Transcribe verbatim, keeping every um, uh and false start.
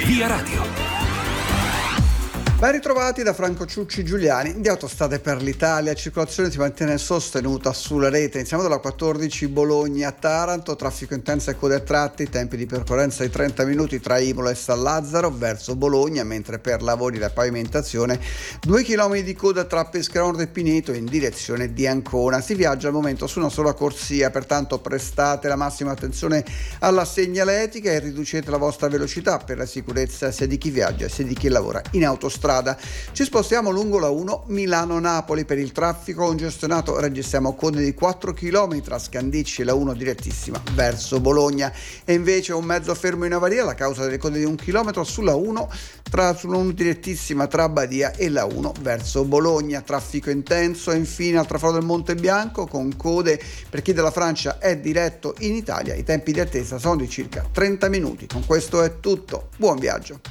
Via Radio. Ben ritrovati da Franco Ciucci Giuliani di Autostrade per l'Italia. Circolazione si mantiene sostenuta sulla rete. Iniziamo dalla quattordici Bologna-Taranto, traffico intenso e code a tratti, tempi di percorrenza di trenta minuti tra Imola e San Lazzaro verso Bologna, mentre per lavori di pavimentazione due chilometri di coda tra Pescara e Pineto in direzione di Ancona. Si viaggia al momento su una sola corsia, pertanto prestate la massima attenzione alla segnaletica e riducete la vostra velocità per la sicurezza sia di chi viaggia sia di chi lavora in autostrada. Ci spostiamo lungo la uno Milano-Napoli. Per il traffico congestionato registriamo code di quattro chilometri tra Scandicci e la uno direttissima verso Bologna, e invece un mezzo fermo in avaria la causa delle code di un chilometro sulla uno tra sulla uno direttissima tra Badia e la uno verso Bologna. Traffico intenso e infine al traforo del Monte Bianco con code per chi dalla Francia è diretto in Italia. I tempi di attesa sono di circa trenta minuti. Con questo è tutto, buon viaggio.